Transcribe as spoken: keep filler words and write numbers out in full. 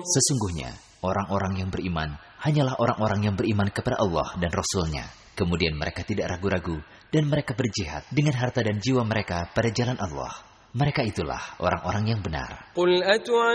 Sesungguhnya, orang-orang yang beriman hanyalah orang-orang yang beriman kepada Allah dan Rasul-Nya. Kemudian mereka tidak ragu-ragu dan mereka berjihad dengan harta dan jiwa mereka pada jalan Allah. Mereka itulah orang-orang yang benar. قل